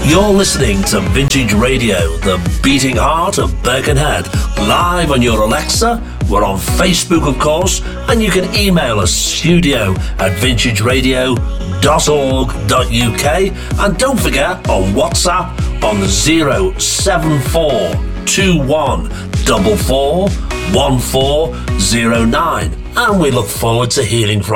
You're listening to Vintage Radio, the beating heart of Birkenhead, live on your Alexa. We're on Facebook, of course, and you can email us studio@vintageradio.org.uk, and don't forget on WhatsApp on 07421441409, and we look forward to hearing from